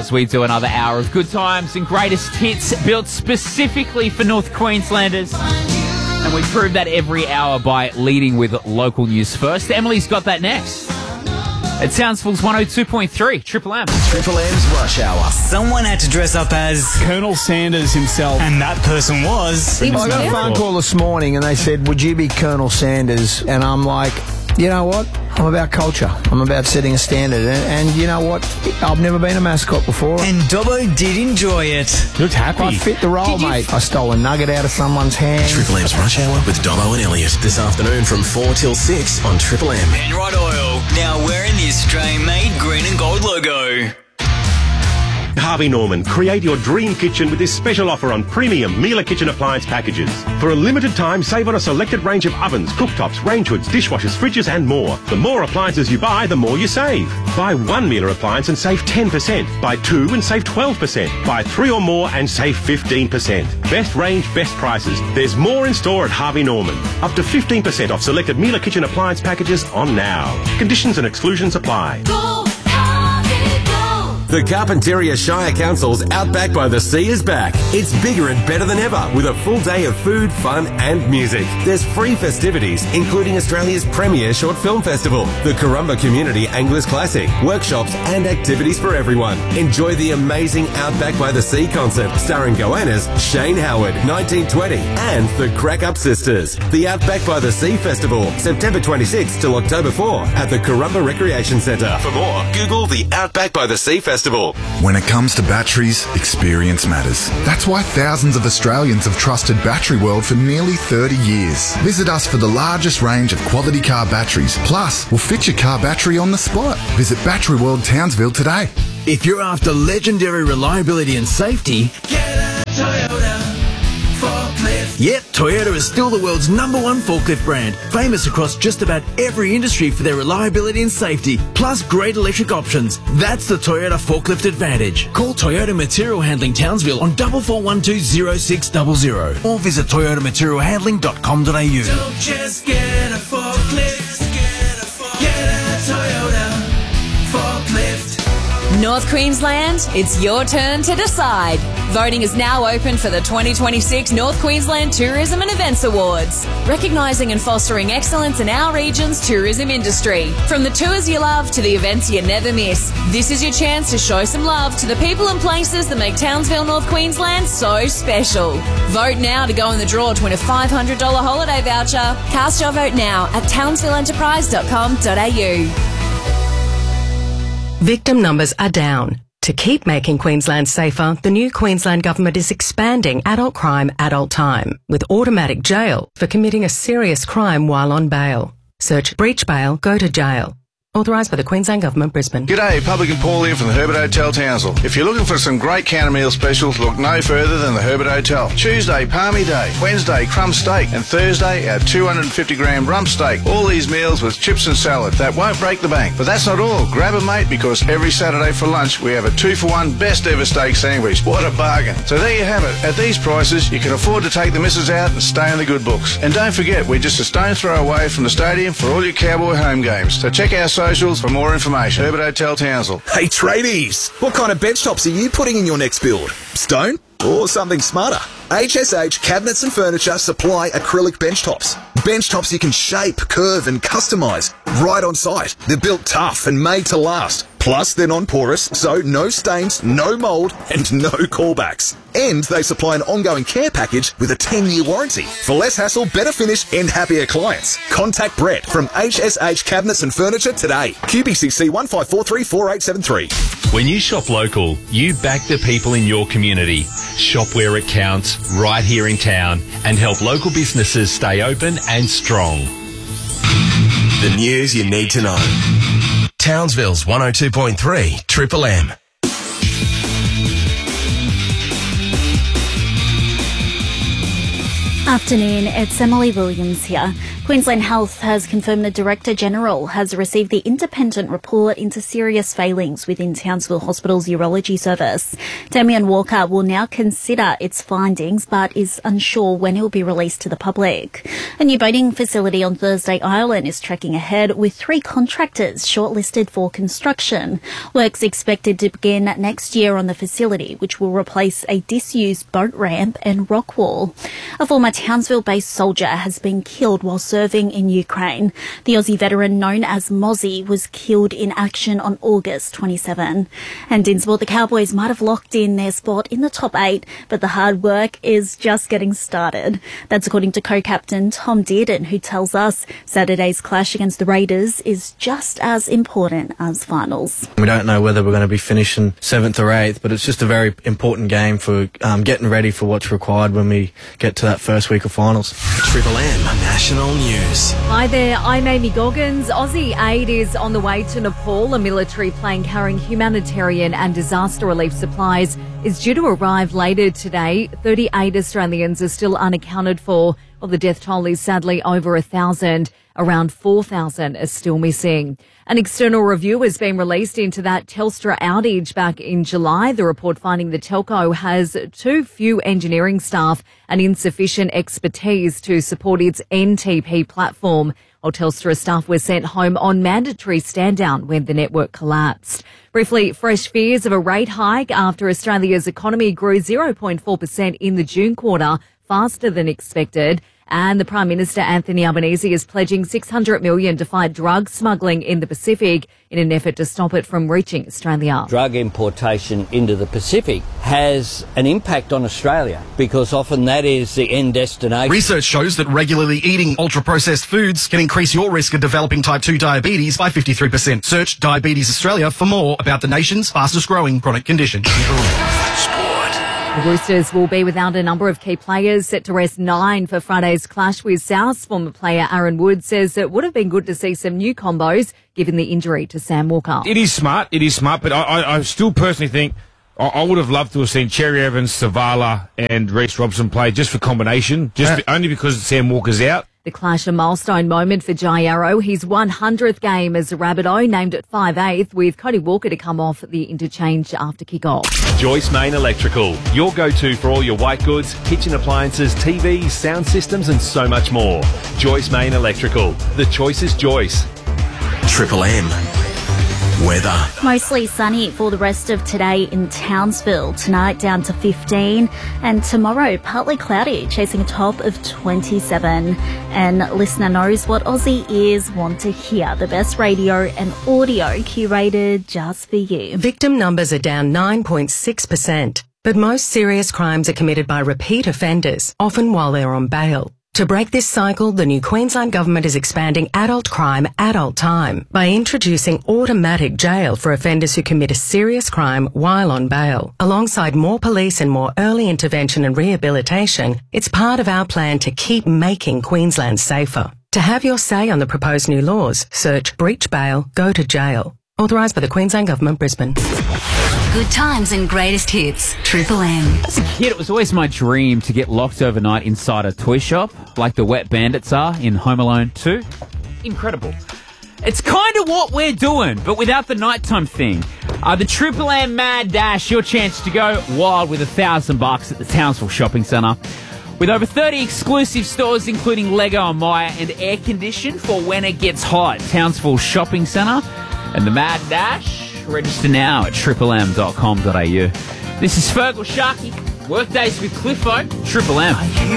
as we do another hour of good times and greatest hits built specifically for North Queenslanders. And we prove that every hour by leading with local news first. Emily's got that next. At Townsville's 102.3, Triple M. Triple M's Rush Hour. Someone had to dress up as Colonel Sanders himself. and that person was... I got a phone call this morning and they said, would you be Colonel Sanders? And I'm like, you know what? I'm about culture. I'm about setting a standard. And you know what? I've never been a mascot before. And Dobbo did enjoy it. He looked happy. I fit the role, mate. I stole a nugget out of someone's hand. Triple M's Rush Hour with Dobbo and Elliot. This afternoon from 4 till 6 on Triple M. Penrod Oil, now wearing the Australian-made green and gold logo. Harvey Norman, create your dream kitchen with this special offer on premium Miele kitchen appliance packages. For a limited time, save on a selected range of ovens, cooktops, range hoods, dishwashers, fridges and more. The more appliances you buy, the more you save. Buy one Miele appliance and save 10%. Buy two and save 12%. Buy three or more and save 15%. Best range, best prices. There's more in store at Harvey Norman. Up to 15% off selected Miele kitchen appliance packages on now. Conditions and exclusions apply. The Carpentaria Shire Council's Outback by the Sea is back. It's bigger and better than ever with a full day of food, fun and music. There's free festivities, including Australia's premier short film festival, the Currumba Community Anglers Classic, workshops and activities for everyone. Enjoy the amazing Outback by the Sea concert starring Goannas, Shane Howard, 1920 and the Crack Up Sisters. The Outback by the Sea Festival, September 26th till October 4 at the Currumba Recreation Centre. For more, Google the Outback by the Sea Festival. When it comes to batteries, experience matters. That's why thousands of Australians have trusted Battery World for nearly 30 years. Visit us for the largest range of quality car batteries. Plus, we'll fit your car battery on the spot. Visit Battery World Townsville today. If you're after legendary reliability and safety, get a Toyota forklift. Yep, Toyota is still the world's #1 forklift brand, famous across just about every industry for their reliability and safety, plus great electric options. That's the Toyota Forklift Advantage. Call Toyota Material Handling Townsville on 44120600 or visit toyotamaterialhandling.com.au. Don't just get a forklift, get a Toyota forklift. North Queensland, it's your turn to decide. Voting is now open for the 2026 North Queensland Tourism and Events Awards, recognising and fostering excellence in our region's tourism industry. From the tours you love to the events you never miss, this is your chance to show some love to the people and places that make Townsville, North Queensland so special. Vote now to go in the draw to win a $500 holiday voucher. Cast your vote now at townsvilleenterprise.com.au. Victim numbers are down. To keep making Queensland safer, the new Queensland Government is expanding adult crime, adult time, with automatic jail for committing a serious crime while on bail. Search breach bail, go to jail. Authorised by the Queensland Government, Brisbane. G'day, Publican Paul here from the Herbert Hotel Townsville. If you're looking for some great counter meal specials, look no further than the Herbert Hotel. Tuesday, Palmy Day. Wednesday, crumb steak. And Thursday, our 250-gram rump steak. All these meals with chips and salad. That won't break the bank. But that's not all. Grab a mate, because every Saturday for lunch, we have a 2-for-1 best ever steak sandwich. What a bargain. So there you have it. At these prices, you can afford to take the missus out and stay in the good books. And don't forget, we're just a stone's throw away from the stadium for all your Cowboy home games. So check our socials for more information. Herbert Hotel Townsville. Hey tradies, what kind of bench tops are you putting in your next build? Stone or something smarter? HSH Cabinets and Furniture supply acrylic bench tops. Bench tops you can shape, curve and customise right on site. They're built tough and made to last. Plus, they're non-porous, so no stains, no mould and no callbacks. And they supply an ongoing care package with a 10-year warranty. For less hassle, better finish and happier clients. Contact Brett from HSH Cabinets and Furniture today. QBCC 15434873. When you shop local, you back the people in your community. Shop where it counts, right here in town, and help local businesses stay open and strong. The news you need to know. Townsville's 102.3 Triple M. Afternoon, it's Emily Williams here. Queensland Health has confirmed the Director General has received the independent report into serious failings within Townsville Hospital's urology service. Damien Walker will now consider its findings but is unsure when it will be released to the public. A new boating facility on Thursday Island is tracking ahead with 3 contractors shortlisted for construction. Work's expected to begin next year on the facility, which will replace a disused boat ramp and rock wall. A former Townsville-based soldier has been killed while serving in Ukraine. The Aussie veteran known as Mozzie was killed in action on August 27. And in sport, the Cowboys might have locked in their spot in the top 8, but the hard work is just getting started. That's according to co-captain Tom Dearden, who tells us Saturday's clash against the Raiders is just as important as finals. We don't know whether we're going to be finishing 7th or 8th, but it's just a very important game for getting ready for what's required when we get to that first week of finals. Triple M National News. Hi there, I'm Amy Goggins. Aussie aid is on the way to Nepal. A military plane carrying humanitarian and disaster relief supplies is due to arrive later today. 38 Australians are still unaccounted for. Well, the death toll is sadly over 1,000. Around 4,000 are still missing. An external review has been released into that Telstra outage back in July. The report finding the telco has too few engineering staff and insufficient expertise to support its NTP platform. While Telstra staff were sent home on mandatory stand-down when the network collapsed. Briefly, fresh fears of a rate hike after Australia's economy grew 0.4% in the June quarter, faster than expected. And the Prime Minister, Anthony Albanese, is pledging $600 million to fight drug smuggling in the Pacific in an effort to stop it from reaching Australia. Drug importation into the Pacific has an impact on Australia because often that is the end destination. Research shows that regularly eating ultra-processed foods can increase your risk of developing type 2 diabetes by 53%. Search Diabetes Australia for more about the nation's fastest-growing chronic condition. The Roosters will be without a number of key players, set to rest 9 for Friday's clash with Souths. Former player Aaron Wood says it would have been good to see some new combos given the injury to Sam Walker. It is smart, but I still personally think I would have loved to have seen Cherry Evans, Savala and Reece Robson play just for combination, only because Sam Walker's out. The clash, a milestone moment for Jai Arrow. His 100th game as a Rabbitoh, named at 5'8", with Cody Walker to come off the interchange after kick-off. Joyce Main Electrical, your go-to for all your white goods, kitchen appliances, TVs, sound systems and so much more. Joyce Main Electrical. The choice is Joyce. Triple M weather. Mostly sunny for the rest of today in Townsville. Tonight down to 15, and tomorrow partly cloudy, chasing a top of 27. And listener knows what Aussie ears want to hear. The best radio and audio curated just for you. Victim numbers are down 9.6%, but most serious crimes are committed by repeat offenders, often while they're on bail. To break this cycle, the new Queensland Government is expanding adult crime, adult time by introducing automatic jail for offenders who commit a serious crime while on bail. Alongside more police and more early intervention and rehabilitation, it's part of our plan to keep making Queensland safer. To have your say on the proposed new laws, search breach bail, go to jail. Authorised by the Queensland Government, Brisbane. Good times and greatest hits. Triple M. As a kid, it was always my dream to get locked overnight inside a toy shop, like the Wet Bandits are in Home Alone 2. Incredible. It's kind of what we're doing, but without the nighttime thing. The Triple M Mad Dash, your chance to go wild with $1,000 at the Townsville Shopping Centre. With over 30 exclusive stores, including Lego and Myer, and air condition for when it gets hot. Townsville Shopping Centre and the Mad Dash. Register now at triplem.com.au. This is Fergal Sharkey. Workdays with Cliffo. Triple M.